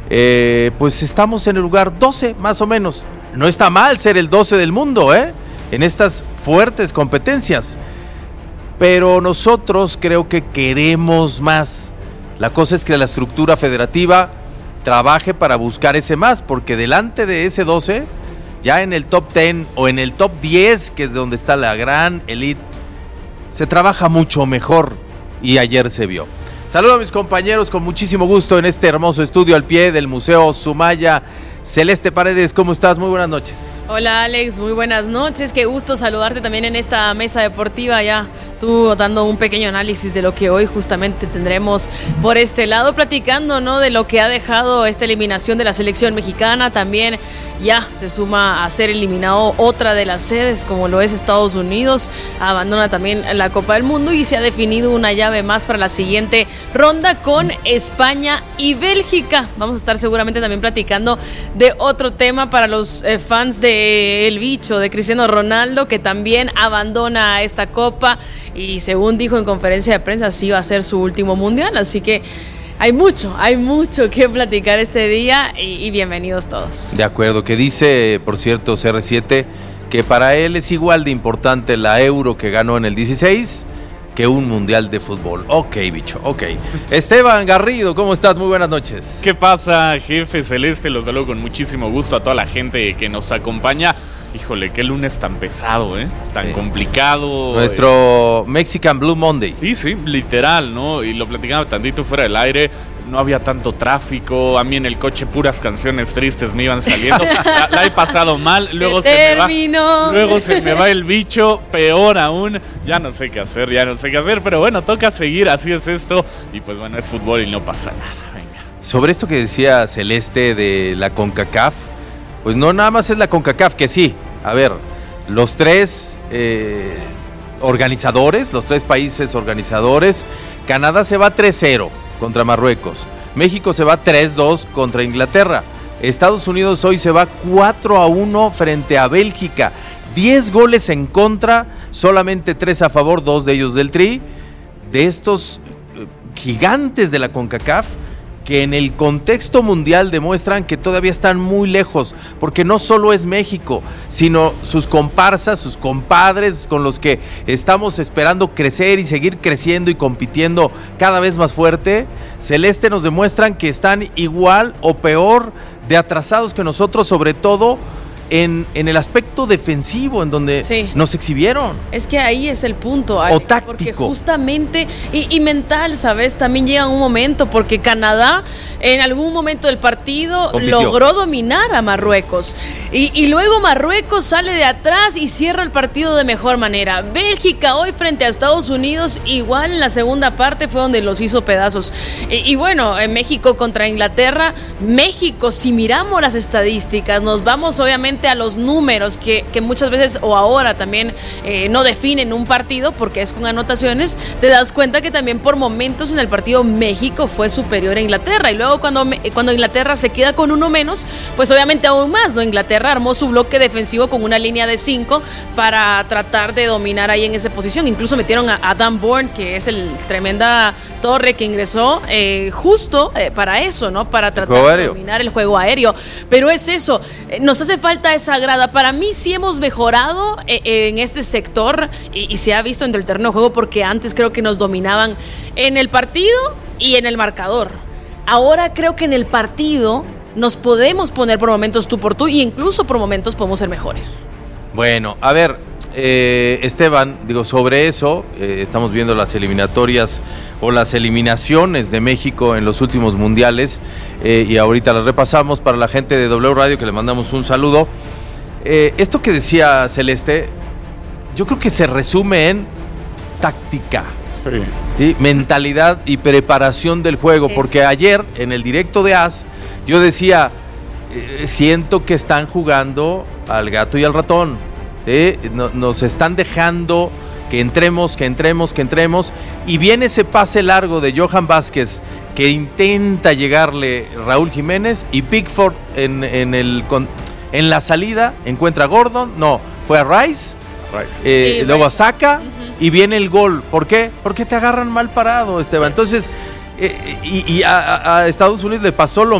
pues estamos en el lugar 12, más o menos. No está mal ser el 12 del mundo, en estas fuertes competencias. Pero nosotros creo que queremos más. La cosa es que la estructura federativa trabaje para buscar ese más, porque delante de ese 12, ya en el top 10 o en el top 10, que es donde está la gran elite, se trabaja mucho mejor, y ayer se vio. Saludo a mis compañeros con muchísimo gusto en este hermoso estudio al pie del Museo Sumaya. Celeste Paredes, ¿cómo estás? Muy buenas noches. Hola Alex, muy buenas noches, qué gusto saludarte también en esta mesa deportiva, ya tú dando un pequeño análisis de lo que hoy justamente tendremos por este lado, platicando, ¿no?, de lo que ha dejado esta eliminación de la selección mexicana. También ya se suma a ser eliminado otra de las sedes, como lo es Estados Unidos, abandona también la Copa del Mundo y se ha definido una llave más para la siguiente ronda con España y Bélgica. Vamos a estar seguramente también platicando de otro tema para los fans de El Bicho, de Cristiano Ronaldo, que también abandona esta Copa y según dijo en conferencia de prensa sí va a ser su último mundial, así que hay mucho que platicar este día y bienvenidos todos. De acuerdo, que dice, por cierto, CR7, que para él es igual de importante la Euro que ganó en el 16 que un mundial de fútbol. Ok, bicho, ok. Esteban Garrido, ¿cómo estás? Muy buenas noches. ¿Qué pasa, jefe Celeste? Los saludo con muchísimo gusto a toda la gente que nos acompaña. Híjole, qué lunes tan pesado, tan complicado. Nuestro Mexican Blue Monday. Sí, literal, ¿no? Y lo platicaba tantito fuera del aire. No había tanto tráfico, a mí en el coche puras canciones tristes me iban saliendo. La he pasado mal, luego se me va el bicho, peor aún. Ya no sé qué hacer, pero bueno, toca seguir, así es esto. Y pues bueno, es fútbol y no pasa nada. Venga. Sobre esto que decía Celeste de la CONCACAF, pues no nada más es la CONCACAF, que sí, a ver, los tres organizadores, los tres países organizadores, Canadá se va 3-0 contra Marruecos, México se va 3-2 contra Inglaterra, Estados Unidos hoy se va 4-1 frente a Bélgica, 10 goles en contra, solamente 3 a favor, 2 de ellos del Tri, de estos gigantes de la CONCACAF, que en el contexto mundial demuestran que todavía están muy lejos, porque no solo es México, sino sus comparsas, sus compadres con los que estamos esperando crecer y seguir creciendo y compitiendo cada vez más fuerte. Celeste, nos demuestran que están igual o peor de atrasados que nosotros, sobre todo en el aspecto defensivo, en donde nos exhibieron. Es que ahí es el punto, Alex, o táctico. Porque justamente, y mental, ¿sabes? También llega un momento, porque Canadá en algún momento del partido logró dominar a Marruecos, y luego Marruecos sale de atrás y cierra el partido de mejor manera. Bélgica hoy frente a Estados Unidos, igual en la segunda parte fue donde los hizo pedazos. Y bueno, en México contra Inglaterra, México, si miramos las estadísticas, nos vamos obviamente a los números que muchas veces o ahora también no definen un partido porque es con anotaciones, te das cuenta que también por momentos en el partido México fue superior a Inglaterra, y luego cuando Inglaterra se queda con uno menos, pues obviamente aún más, ¿no? Inglaterra armó su bloque defensivo con una línea de 5 para tratar de dominar ahí en esa posición, incluso metieron a Dan Bourne, que es el tremenda torre que ingresó justo para eso, ¿no? Para tratar de dominar el juego aéreo, pero es eso, nos hace falta esa grada. Para mí sí hemos mejorado en este sector y se ha visto en el terreno de juego, porque antes creo que nos dominaban en el partido y en el marcador. Ahora creo que en el partido nos podemos poner por momentos tú por tú, y incluso por momentos podemos ser mejores. Bueno, a ver, Esteban, sobre eso, estamos viendo las eliminatorias o las eliminaciones de México en los últimos mundiales, y ahorita las repasamos para la gente de W Radio, que le mandamos un saludo. Esto que decía Celeste, yo creo que se resume en táctica, ¿sí? Mentalidad y preparación del juego, porque ayer en el directo de AS yo decía, siento que están jugando al gato y al ratón, ¿sí? Nos están dejando que entremos, y viene ese pase largo de Johan Vázquez que intenta llegarle Raúl Jiménez, y Pickford en la salida encuentra a Gordon, fue a Rice, luego a Saka, y viene el gol. ¿Por qué? Porque te agarran mal parado, Esteban. Entonces, y a Estados Unidos le pasó lo